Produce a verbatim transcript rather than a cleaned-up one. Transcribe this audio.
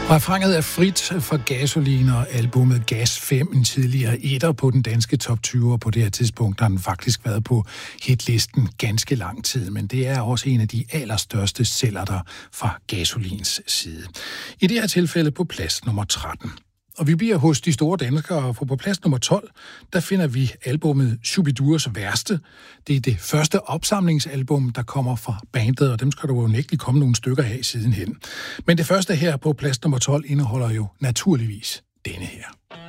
Refrænet er frit for Gasolin og albumet Gas fem, en tidligere etter på den danske top tyve, og på det her tidspunkt har den faktisk været på hitlisten ganske lang tid, men det er også en af de allerstørste sælgerter fra Gasolins side. I det her tilfælde på plads nummer tretten. Og vi bliver hos de store danskere, for på plads nummer tolv, der finder vi albumet Shubidus Værste. Det er det første opsamlingsalbum, der kommer fra bandet, og dem skal der jo nægteligt komme nogle stykker af sidenhen. Men det første her på plads nummer tolv indeholder jo naturligvis denne her.